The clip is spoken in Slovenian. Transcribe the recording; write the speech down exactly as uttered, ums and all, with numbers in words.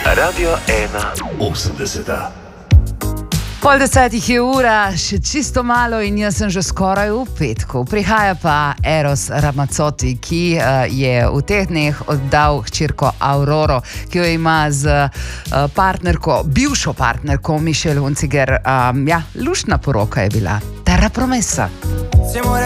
Radio ena osemdeseta. Pol desetih je ura, še čisto malo in jaz sem že skoraj v petku. Prihaja pa Eros Ramazzotti, ki uh, je v teh dneh oddal hčerko Auroro, ki jo ima z uh, partnerko, bivšo partnerko Michelle Hunziker. Um, ja, luštna poroka je bila. Terra promessa.